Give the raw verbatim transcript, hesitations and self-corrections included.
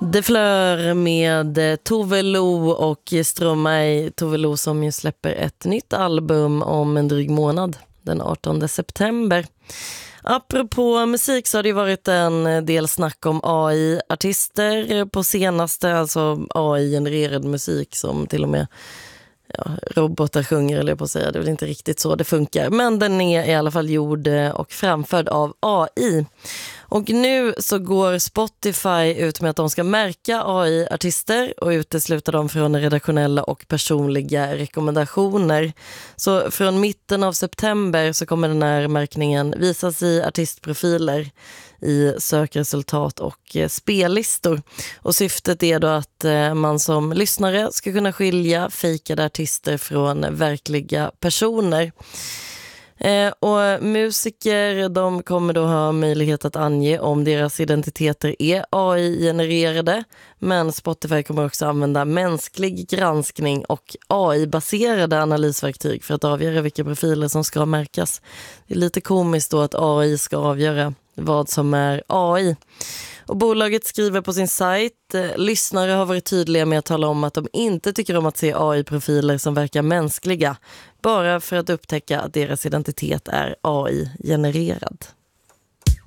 Det flör med Tove Lo och Stromae. Tove Lo som ju släpper ett nytt album om en dryg månad, den artonde september. Apropå musik så har det varit en del snack om A I-artister på senaste, alltså A I-genererad musik som till och med ja, robotar sjunger, eller på att säga. Det är väl inte riktigt så det funkar, men den är i alla fall gjord och framförd av A I. Och nu så går Spotify ut med att de ska märka A I-artister och utesluta dem från redaktionella och personliga rekommendationer. Så från mitten av september så kommer den här märkningen visas i artistprofiler, i sökresultat och spellistor. Och syftet är då att man som lyssnare ska kunna skilja fejkade artister från verkliga personer. Eh, och musiker, de kommer då ha möjlighet att ange om deras identiteter är A I-genererade, men Spotify kommer också använda mänsklig granskning och A I-baserade analysverktyg för att avgöra vilka profiler som ska märkas. Det är lite komiskt då att A I ska avgöra vad som är A I. Och bolaget skriver på sin sajt: lyssnare har varit tydliga med att tala om att de inte tycker om att se A I-profiler som verkar mänskliga, bara för att upptäcka att deras identitet är A I-genererad.